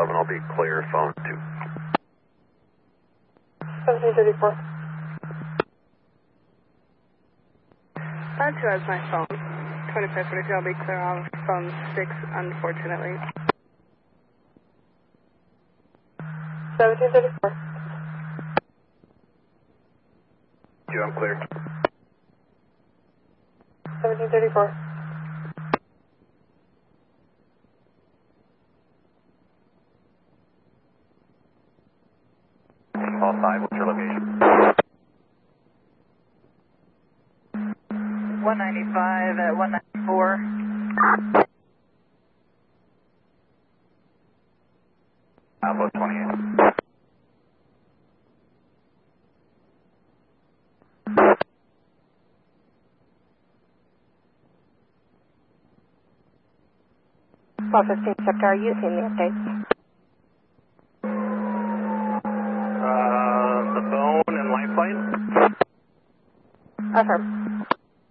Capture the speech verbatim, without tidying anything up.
eleven, I'll be clear, phone two. seventeen thirty-four. Phone two has my phone. twenty-five forty-two, I'll be clear on phone six, unfortunately. seventeen thirty-four. Two, I'm clear. seventeen thirty-four. Call five, what's your location? one ninety-five at one ninety-four. Alpha twenty-eight. twelve fifteen, Scepter, are you seeing the updates? Uh, the phone and lifeline? Affirm.